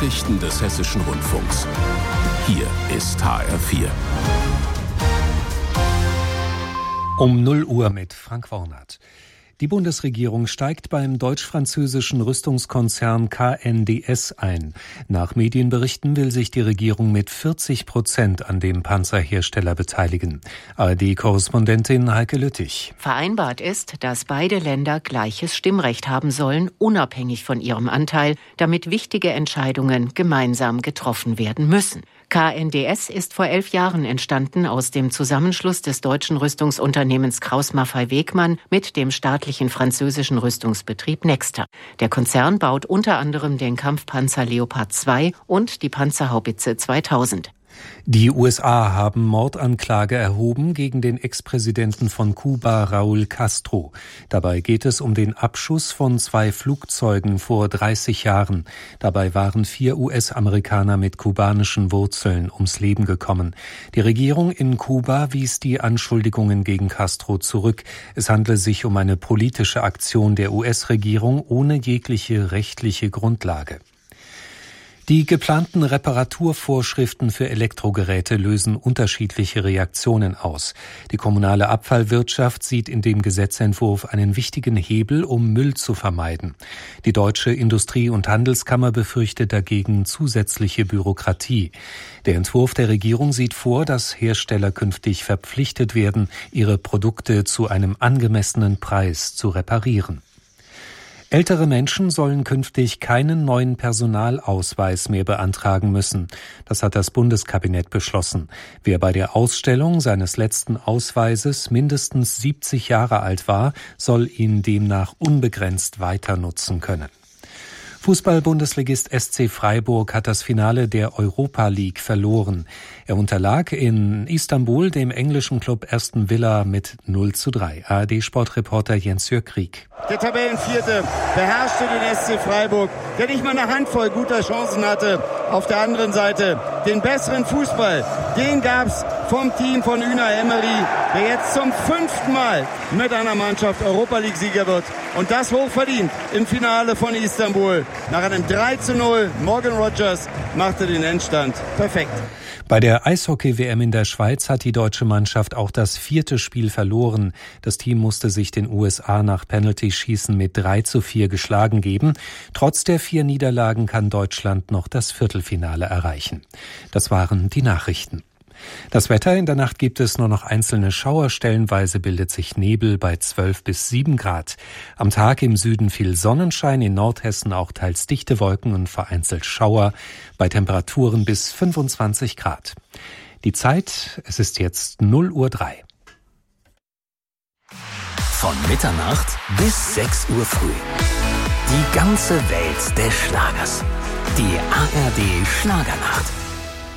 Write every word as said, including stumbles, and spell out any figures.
Nachrichten des Hessischen Rundfunks. Hier ist H R vier. Um null Uhr mit Frank Wornert. Die Bundesregierung steigt beim deutsch-französischen Rüstungskonzern K N D S ein. Nach Medienberichten will sich die Regierung mit vierzig Prozent an dem Panzerhersteller beteiligen. A R D-Korrespondentin Heike Lüttich. Vereinbart ist, dass beide Länder gleiches Stimmrecht haben sollen, unabhängig von ihrem Anteil, damit wichtige Entscheidungen gemeinsam getroffen werden müssen. K N D S ist vor elf Jahren entstanden aus dem Zusammenschluss des deutschen Rüstungsunternehmens Krauss-Maffei-Wegmann mit dem staatlichen französischen Rüstungsbetrieb Nexter. Der Konzern baut unter anderem den Kampfpanzer Leopard zwei und die Panzerhaubitze zweitausend. Die U S A haben Mordanklage erhoben gegen den Ex-Präsidenten von Kuba, Raúl Castro. Dabei geht es um den Abschuss von zwei Flugzeugen vor dreißig Jahren. Dabei waren vier U S-Amerikaner mit kubanischen Wurzeln ums Leben gekommen. Die Regierung in Kuba wies die Anschuldigungen gegen Castro zurück. Es handle sich um eine politische Aktion der U S-Regierung ohne jegliche rechtliche Grundlage. Die geplanten Reparaturvorschriften für Elektrogeräte lösen unterschiedliche Reaktionen aus. Die kommunale Abfallwirtschaft sieht in dem Gesetzentwurf einen wichtigen Hebel, um Müll zu vermeiden. Die Deutsche Industrie- und Handelskammer befürchtet dagegen zusätzliche Bürokratie. Der Entwurf der Regierung sieht vor, dass Hersteller künftig verpflichtet werden, ihre Produkte zu einem angemessenen Preis zu reparieren. Ältere Menschen sollen künftig keinen neuen Personalausweis mehr beantragen müssen. Das hat das Bundeskabinett beschlossen. Wer bei der Ausstellung seines letzten Ausweises mindestens siebzig Jahre alt war, soll ihn demnach unbegrenzt weiter nutzen können. Fußball-Bundesligist S C Freiburg hat das Finale der Europa League verloren. Er unterlag in Istanbul dem englischen Club Aston Villa mit null zu drei. A R D-Sportreporter Jens-Jörg Krieg. Der Tabellenvierte beherrschte den S C Freiburg, der nicht mal eine Handvoll guter Chancen hatte. Auf der anderen Seite den besseren Fußball, den gab's vom Team von Unai Emery, der jetzt zum fünften Mal mit einer Mannschaft Europa League-Sieger wird. Und das hochverdient im Finale von Istanbul. Nach einem drei zu null, Morgan Rogers machte den Endstand perfekt. Bei der Eishockey-W M in der Schweiz hat die deutsche Mannschaft auch das vierte Spiel verloren. Das Team musste sich den U S A nach Penalty-Schießen mit drei zu vier geschlagen geben. Trotz der vier Niederlagen kann Deutschland noch das Viertelfinale erreichen. Das waren die Nachrichten. Das Wetter: in der Nacht gibt es nur noch einzelne Schauer, stellenweise bildet sich Nebel bei zwölf bis sieben Grad. Am Tag im Süden viel Sonnenschein, in Nordhessen auch teils dichte Wolken und vereinzelt Schauer, bei Temperaturen bis fünfundzwanzig Grad. Die Zeit: es ist jetzt null Uhr drei. Von Mitternacht bis sechs Uhr früh. Die ganze Welt des Schlagers. Die A R D Schlagernacht.